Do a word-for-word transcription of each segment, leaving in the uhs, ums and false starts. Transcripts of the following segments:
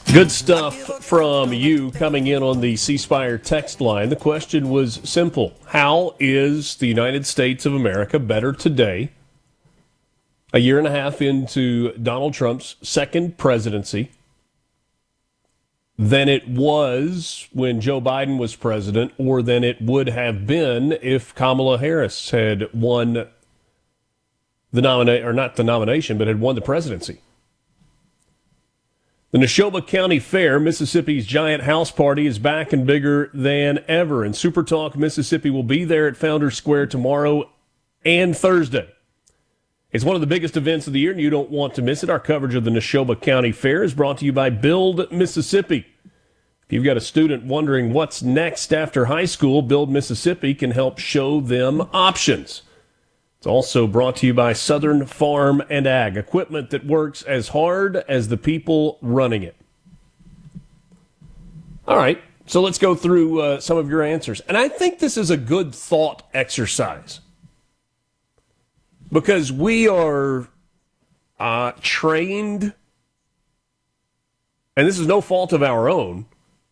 Good stuff from you coming in on the C Spire text line. The question was simple. How is the United States of America better today, a year and a half into Donald Trump's second presidency, than it was when Joe Biden was president, or than it would have been if Kamala Harris had won the nomination, or not the nomination, but had won the presidency? The Neshoba County Fair, Mississippi's giant house party, is back and bigger than ever. And Super Talk Mississippi will be there at Founders Square tomorrow and Thursday. It's one of the biggest events of the year, and you don't want to miss it. Our coverage of the Neshoba County Fair is brought to you by Build Mississippi. If you've got a student wondering what's next after high school, Build Mississippi can help show them options. It's also brought to you by Southern Farm and Ag, equipment that works as hard as the people running it. All right, so let's go through uh, some of your answers. And I think this is a good thought exercise because we are uh, trained, and this is no fault of our own,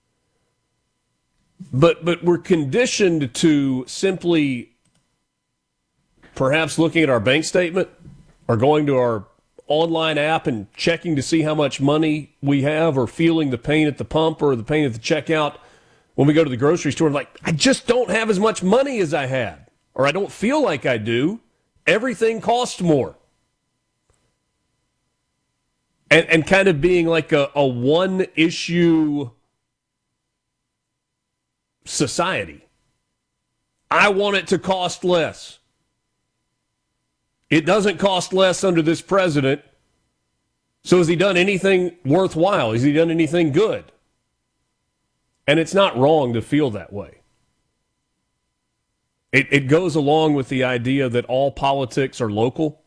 but but we're conditioned to simply perhaps looking at our bank statement or going to our online app and checking to see how much money we have, or feeling the pain at the pump or the pain at the checkout when we go to the grocery store. Like, I just don't have as much money as I had, or I don't feel like I do. Everything costs more. And, and kind of being like a, a one-issue society. I want it to cost less. It doesn't cost less under this president. So has he done anything worthwhile? Has he done anything good? And it's not wrong to feel that way. It, it goes along with the idea that all politics are local.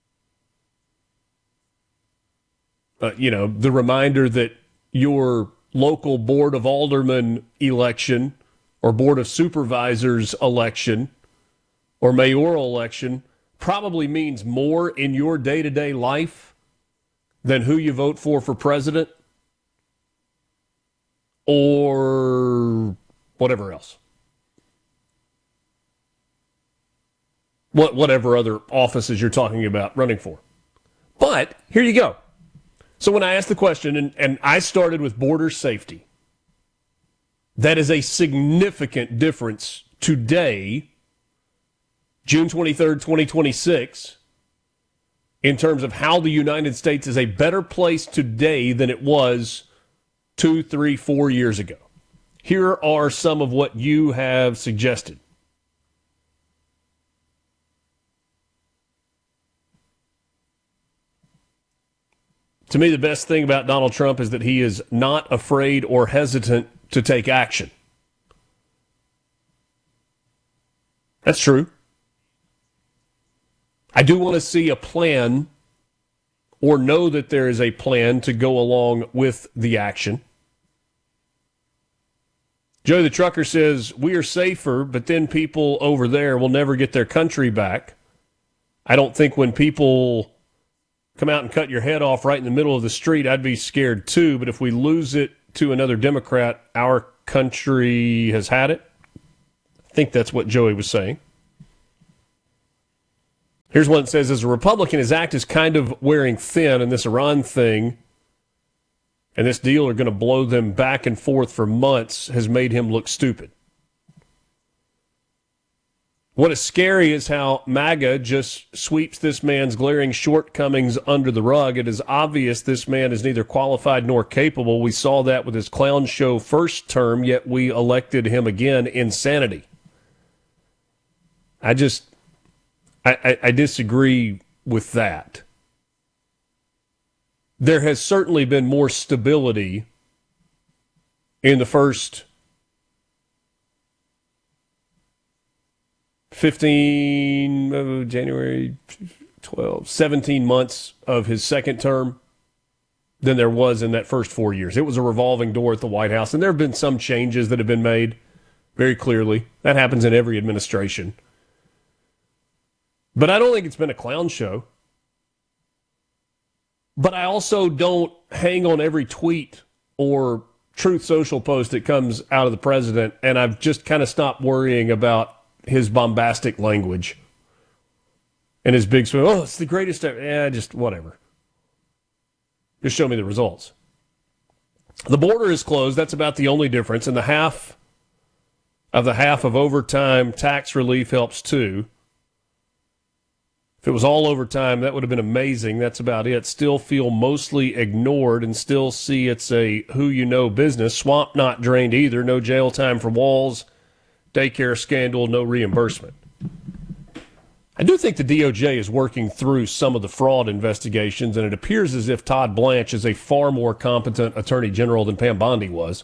Uh, you know, the reminder that your local Board of Aldermen election or Board of Supervisors election or mayoral election probably means more in your day-to-day life than who you vote for for president or whatever else. What, whatever other offices you're talking about running for. But here you go. So when I asked the question, and, and I started with border safety, that is a significant difference today, June twenty-third, twenty twenty-six, in terms of how the United States is a better place today than it was two, three, four years ago. Here are some of what you have suggested. To me, the best thing about Donald Trump is that he is not afraid or hesitant to take action. That's true. I do want to see a plan, or know that there is a plan to go along with the action. Joey the Trucker says, we are safer, but then people over there will never get their country back. I don't think when people come out and cut your head off right in the middle of the street, I'd be scared too. But if we lose it to another Democrat, our country has had it. I think that's what Joey was saying. Here's one that says, as a Republican, his act is kind of wearing thin, and this Iran thing and this deal are going to blow them back and forth for months has made him look stupid. What is scary is how MAGA just sweeps this man's glaring shortcomings under the rug. It is obvious this man is neither qualified nor capable. We saw that with his clown show first term, yet we elected him again. Insanity. I just... I, I disagree with that. There has certainly been more stability in the first fifteen, uh, January twelve, seventeen months of his second term than there was in that first four years. It was a revolving door at the White House, and there have been some changes that have been made very clearly. That happens in every administration. But I don't think it's been a clown show. But I also don't hang on every tweet or Truth Social post that comes out of the president, and I've just kind of stopped worrying about his bombastic language and his big swing. Oh, it's the greatest ever. Yeah, just whatever. Just show me the results. The border is closed. That's about the only difference. And the half of the half of overtime tax relief helps too. If it was all overtime, that would have been amazing. That's about it. Still feel mostly ignored and still see it's a who-you-know business. Swamp not drained either. No jail time for Walls. Daycare scandal, no reimbursement. I do think the D O J is working through some of the fraud investigations, and it appears as if Todd Blanche is a far more competent attorney general than Pam Bondi was.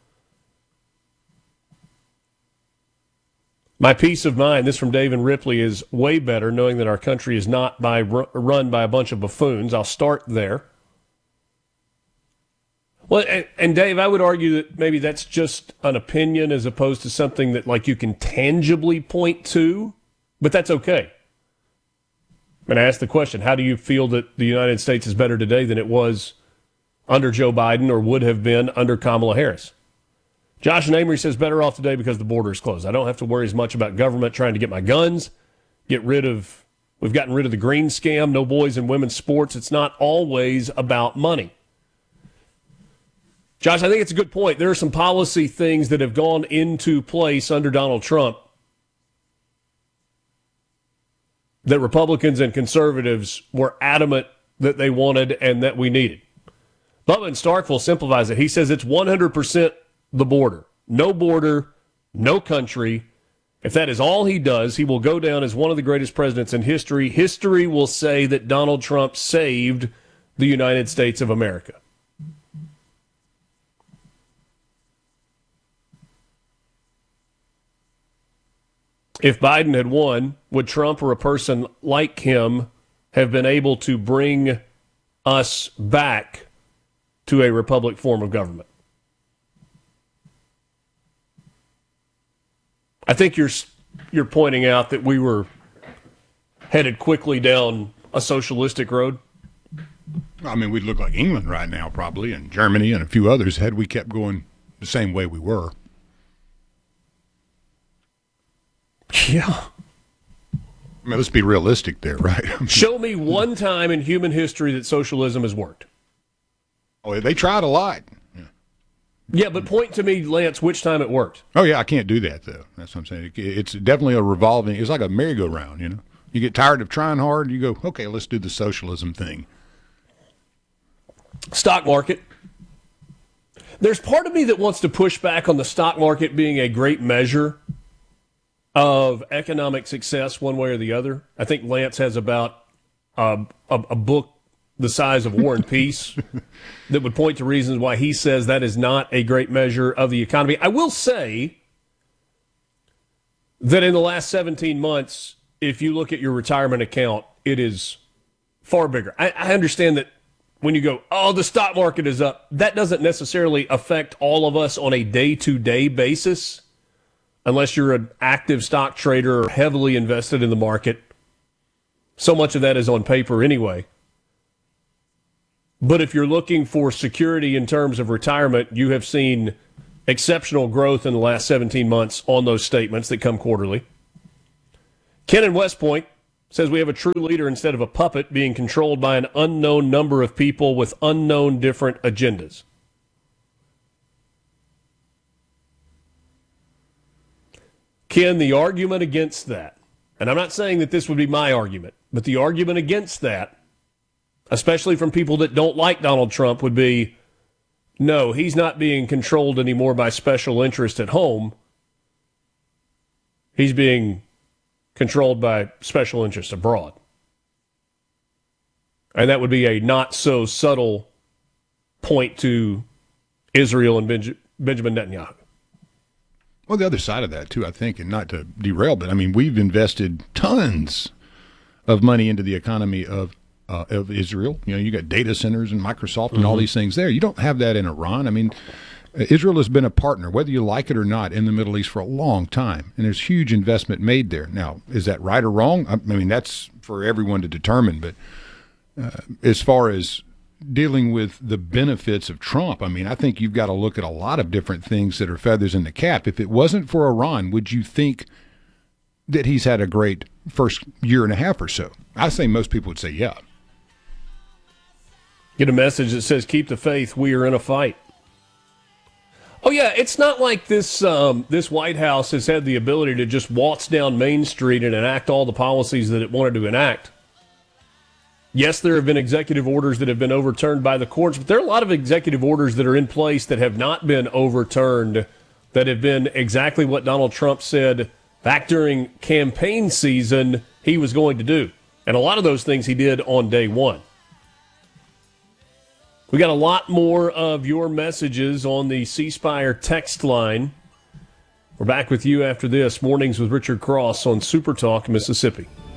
My peace of mind, this from Dave and Ripley, is way better knowing that our country is not by run by a bunch of buffoons. I'll start there. Well, and, and Dave, I would argue that maybe that's just an opinion as opposed to something that like you can tangibly point to, but that's okay. I'm going to ask the question, how do you feel that the United States is better today than it was under Joe Biden or would have been under Kamala Harris? Josh and Amory says better off today because the border is closed. I don't have to worry as much about government trying to get my guns, get rid of, we've gotten rid of the green scam, no boys and women's sports. It's not always about money. Josh, I think it's a good point. There are some policy things that have gone into place under Donald Trump that Republicans and conservatives were adamant that they wanted and that we needed. Bubba in Starkville simplifies it. He says it's one hundred percent the border. No border, no country. If that is all he does, he will go down as one of the greatest presidents in history. History will say that Donald Trump saved the United States of America. If Biden had won, would Trump or a person like him have been able to bring us back to a republic form of government? I think you're you're pointing out that we were headed quickly down a socialistic road. I mean, we'd look like England right now, probably, and Germany and a few others had we kept going the same way we were. Yeah. I mean, let's be realistic there, right? Show me one time in human history that socialism has worked. Oh, they tried a lot. Yeah. Yeah, but point to me, Lance, which time it worked. Oh, yeah, I can't do that, though. That's what I'm saying. It's definitely a revolving, it's like a merry-go-round, you know? You get tired of trying hard, you go, okay, let's do the socialism thing. Stock market. There's part of me that wants to push back on the stock market being a great measure of economic success one way or the other. I think Lance has about uh, a, a book the size of War and Peace that would point to reasons why he says that is not a great measure of the economy. I will say that in the last seventeen months, if you look at your retirement account, it is far bigger. I, I understand that when you go, oh, the stock market is up, that doesn't necessarily affect all of us on a day-to-day basis unless you're an active stock trader or heavily invested in the market. So much of that is on paper anyway. But if you're looking for security in terms of retirement, you have seen exceptional growth in the last seventeen months on those statements that come quarterly. Ken in West Point says we have a true leader instead of a puppet being controlled by an unknown number of people with unknown different agendas. Ken, the argument against that, and I'm not saying that this would be my argument, but the argument against that, especially from people that don't like Donald Trump, would be, no, he's not being controlled anymore by special interest at home. He's being controlled by special interest abroad. And that would be a not so subtle point to Israel and Benj- Benjamin Netanyahu. Well, the other side of that, too, I think, and not to derail, but I mean, we've invested tons of money into the economy of uh, of Israel. You know, you got data centers and Microsoft and mm-hmm. all these things there. You don't have that in Iran. I mean, Israel has been a partner, whether you like it or not, in the Middle East for a long time, and there's huge investment made there. Now, is that right or wrong? I mean, that's for everyone to determine, but uh, as far as dealing with the benefits of Trump, I mean, I think you've got to look at a lot of different things that are feathers in the cap. If it wasn't for Iran, would you think that he's had a great first year and a half or so? I say most people would say, yeah. Get a message that says, keep the faith, we are in a fight. Oh, yeah, it's not like this um, this White House has had the ability to just waltz down Main Street and enact all the policies that it wanted to enact. Yes, there have been executive orders that have been overturned by the courts, but there are a lot of executive orders that are in place that have not been overturned, that have been exactly what Donald Trump said back during campaign season he was going to do. And a lot of those things he did on day one. We got a lot more of your messages on the C Spire text line. We're back with you after this. Mornings with Richard Cross on Super Talk, Mississippi.